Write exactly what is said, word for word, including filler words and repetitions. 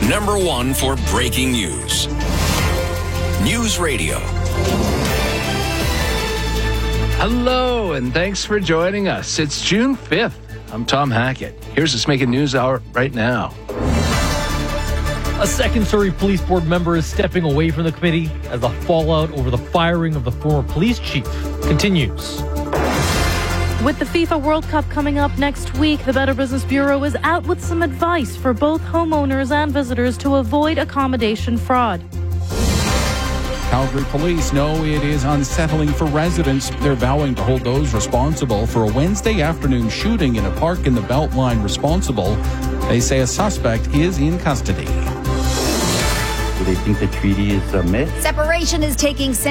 number one for breaking news. News Radio. Hello, and thanks for joining us. It's June fifth. I'm Tom Hackett. Here's what's making news out right now. A second Surrey Police Board member is stepping away from the committee as the fallout over the firing of the former police chief continues. With the FIFA World Cup coming up next week, the Better Business Bureau is out with some advice for both homeowners and visitors to avoid accommodation fraud. Calgary police know it is unsettling for residents. They're vowing to hold those responsible for a Wednesday afternoon shooting in a park in the Beltline responsible. They say a suspect is in custody. Do they think the treaty is a myth? Separation is taking